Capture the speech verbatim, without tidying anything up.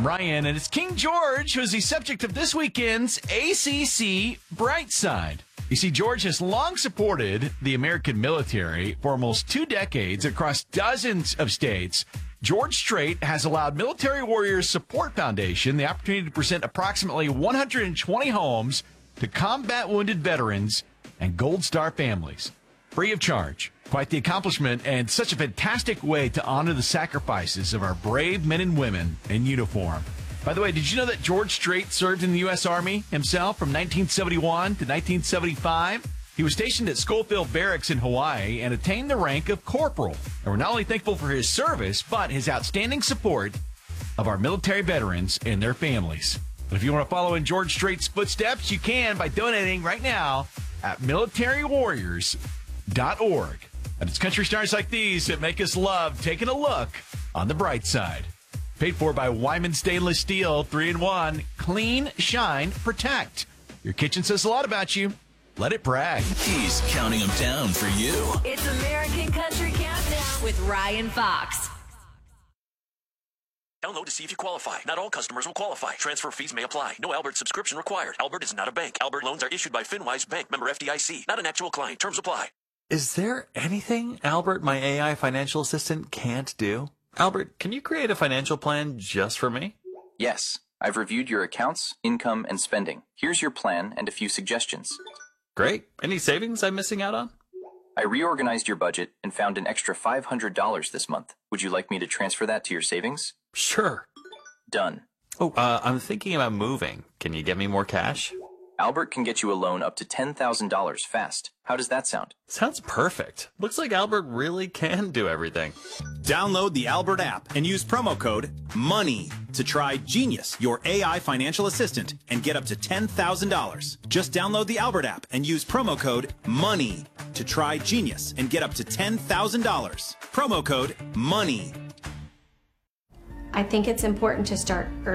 I'm Ryan, and it's King George who's the subject of this weekend's A C C Bright Side. You see, George has long supported the American military for almost two decades across dozens of states. George Strait has allowed Military Warriors Support Foundation the opportunity to present approximately one hundred twenty homes to combat wounded veterans and Gold Star families, free of charge. Quite the accomplishment and such a fantastic way to honor the sacrifices of our brave men and women in uniform. By the way, did you know that George Strait served in the U S Army himself from nineteen seventy-one to nineteen seventy-five? He was stationed at Schofield Barracks in Hawaii and attained the rank of corporal. And we're not only thankful for his service, but his outstanding support of our military veterans and their families. But if you want to follow in George Strait's footsteps, you can by donating right now at military warriors dot org. And it's country stars like these that make us love taking a look on the bright side. Paid for by Wyman Stainless Steel, three in one, clean, shine, protect. Your kitchen says a lot about you. Let it brag. He's counting them down for you. It's American Country Countdown with Ryan Fox. Download to see if you qualify. Not all customers will qualify. Transfer fees may apply. No Albert subscription required. Albert is not a bank. Albert loans are issued by FinWise Bank, member F D I C. Not an actual client. Terms apply. Is there anything Albert, my A I financial assistant, can't do? Albert, can you create a financial plan just for me? Yes. I've reviewed your accounts, income, and spending. Here's your plan and a few suggestions. Great. Any savings I'm missing out on? I reorganized your budget and found an extra five hundred dollars this month. Would you like me to transfer that to your savings? Sure. Done. Oh, uh, I'm thinking about moving. Can you get me more cash? Albert can get you a loan up to ten thousand dollars fast. How does that sound? Sounds perfect. Looks like Albert really can do everything. Download the Albert app and use promo code MONEY to try Genius, your A I financial assistant, and get up to ten thousand dollars. Just download the Albert app and use promo code MONEY to try Genius and get up to ten thousand dollars. Promo code MONEY. I think it's important to start early.